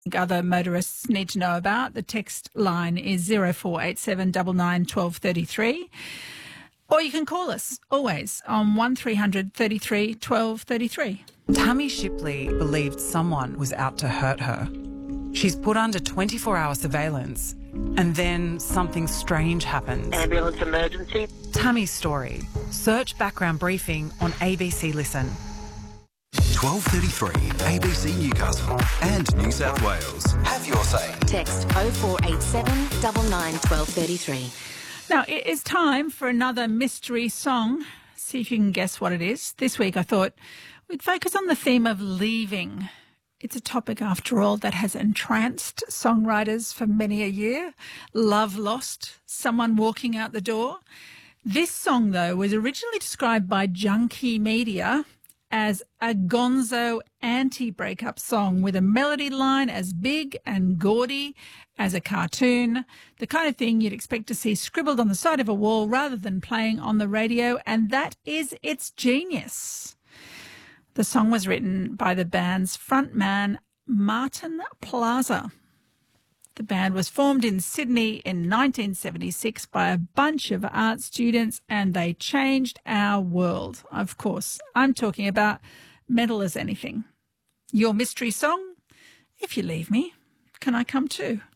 other motorists need to know about. The text line is 0487 99 12 33. Or you can call us, always, on 1300 33 12 33. Tammy Shipley believed someone was out to hurt her. She's put under 24-hour surveillance, and then something strange happens. Ambulance emergency. Tammy's story. Search background briefing on ABC Listen. 12:33 ABC Newcastle and New South Wales. Have your say. Text 0487 99 12 33. Now, it is time for another mystery song. See if you can guess what it is. This week I thought we'd focus on the theme of leaving. It's a topic, after all, that has entranced songwriters for many a year. Love lost, someone walking out the door. This song, though, was originally described by Junkie Media as a gonzo anti-breakup song with a melody line as big and gaudy as a cartoon, the kind of thing you'd expect to see scribbled on the side of a wall rather than playing on the radio, and that is its genius. The song was written by the band's frontman, Martin Plaza. The band was formed in Sydney in 1976 by a bunch of art students, and they changed our world. Of course, I'm talking about Mental as Anything. Your mystery song, If You Leave Me, Can I Come Too?